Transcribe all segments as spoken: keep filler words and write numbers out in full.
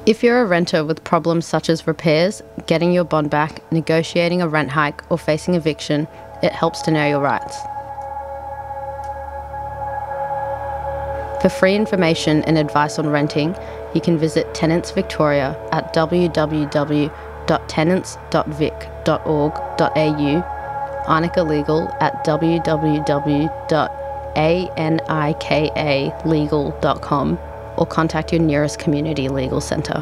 If you're a renter with problems such as repairs, getting your bond back, negotiating a rent hike or facing eviction, it helps to know your rights. For free information and advice on renting, you can visit Tenants Victoria at w w w dot tenants dot vic dot org dot a u, Arnica Legal at w w w dot anika legal dot com, or contact your nearest community legal centre.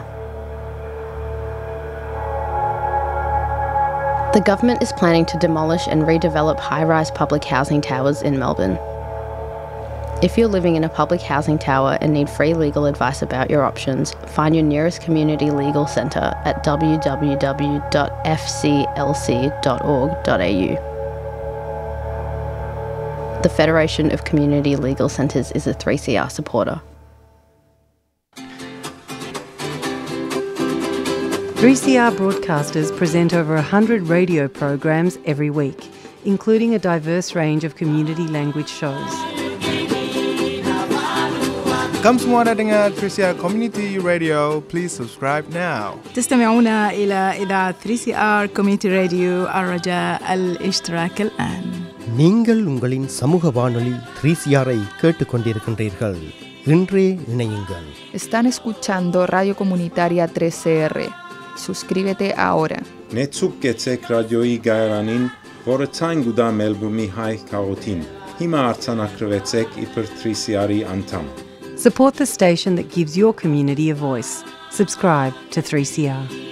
The government is planning to demolish and redevelop high-rise public housing towers in Melbourne. If you're living in a public housing tower and need free legal advice about your options, find your nearest community legal centre at w w w dot f c l c dot org dot a u. The Federation of Community Legal Centres is a three C R supporter. three C R broadcasters present over one hundred radio programs every week, including a diverse range of community language shows. Kamu semua dengar three C R Community Radio, please subscribe now. تستمعون إلى إذاعة three C R Community Radio الرجاء الاشتراك الآن. நீங்கள் உங்களின் சமூக வானொலி three C R ஐ கேட்டுக்கொண்டிருக்கின்றீர்கள். இன்றே இணையுங்கள். Están escuchando Radio Comunitaria three C R. Suscríbete ahora. Netsuk getsek radioi gairanin, որը ցայն գուդա Մելբուրնի հայ քաղաքին։ Հիմա արձանագրվեցեք իբր three C R-ի անդամ։ Support the station that gives your community a voice. Subscribe to three C R.